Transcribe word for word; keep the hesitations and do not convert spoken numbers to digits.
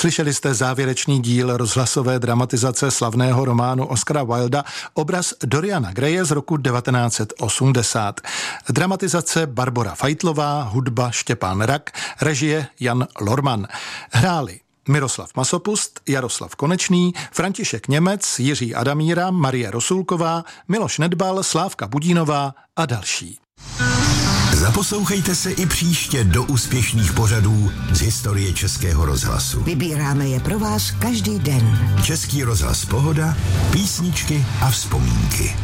Slyšeli jste závěrečný díl rozhlasové dramatizace slavného románu Oscara Wilda Obraz Doriana Graye z roku devatenáct set osmdesát. Dramatizace Barbora Fajtlová, hudba Štěpán Rak, režie Jan Lorman. Hráli Miroslav Masopust, Jaroslav Konečný, František Němec, Jiří Adamíra, Marie Rosulková, Miloš Nedbal, Slávka Budínová a další. Zaposlouchejte se i příště do úspěšných pořadů z historie Českého rozhlasu. Vybíráme je pro vás každý den. Český rozhlas Pohoda, písničky a vzpomínky.